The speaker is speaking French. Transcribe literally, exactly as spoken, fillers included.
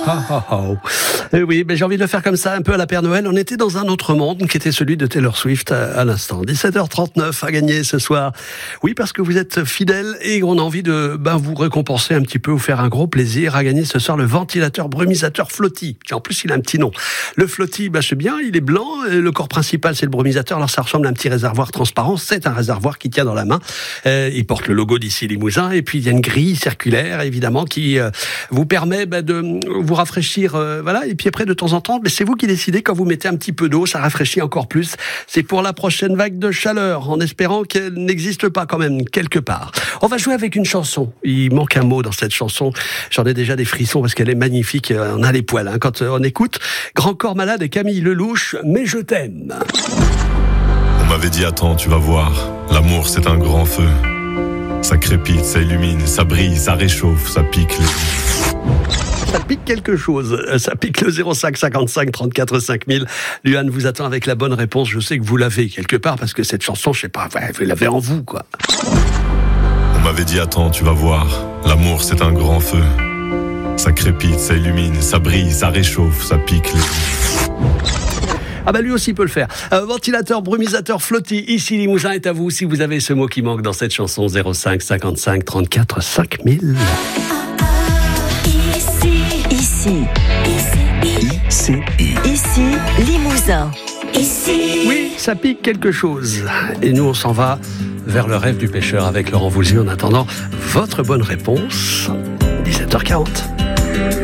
Ah, ah, ah. Et oui, mais j'ai envie de le faire comme ça, un peu à la Père Noël. On était dans un autre monde qui était celui de Taylor Swift à, à l'instant. dix-sept heures trente-neuf à gagner ce soir. Oui, parce que vous êtes fidèles et on a envie de ben, vous récompenser un petit peu, vous faire un gros plaisir à gagner ce soir le ventilateur brumisateur Flotti. En plus, il a un petit nom. Le Flotti, ben, c'est bien, il est blanc. Et le corps principal, c'est le brumisateur. Alors, ça ressemble à un petit réservoir transparent. C'est un réservoir qui tient dans la main. Euh, il porte le logo d'Ici Limousin. Et puis, il y a une grille circulaire, évidemment, qui euh, vous permet ben, de vous rafraîchir. Euh, voilà. Et puis après, de temps en temps, ben, c'est vous qui décidez quand vous mettez un petit peu d'eau, ça rafraîchit encore plus. C'est pour la prochaine vague de chaleur, en espérant qu'elle n'existe pas quand même quelque part. On va jouer avec une chanson. Il manque un mot dans cette chanson. J'en ai déjà des frissons parce qu'elle est magnifique. On a les poils hein, quand on écoute. Grand Corps Malade et Camille Lelouch, Mais je t'aime. On m'avait dit attends, tu vas voir. L'amour c'est un grand feu. Ça crépite, ça illumine, ça brille, ça réchauffe, ça pique les... Ça pique quelque chose. Ça pique le zéro cinq cinquante-cinq trente-quatre cinq mille. Luan vous attend avec la bonne réponse. Je sais que vous l'avez quelque part parce que cette chanson, je sais pas, vous l'avez en vous, quoi. On m'avait dit attends, tu vas voir. L'amour c'est un grand feu. Ça crépite, ça illumine, ça brille, ça réchauffe, ça pique les... Ah bah lui aussi peut le faire. Euh, ventilateur, brumisateur, Flotti, Ici Limousin est à vous si vous avez ce mot qui manque dans cette chanson. Zéro cinq cinquante-cinq trente-quatre cinq mille. Ici, ici, ici, ici, Limousin. Ici. Oui, ça pique quelque chose. Et nous, on s'en va vers le rêve du pêcheur avec Laurent Voulzy. En attendant, votre bonne réponse, dix-sept heures quarante.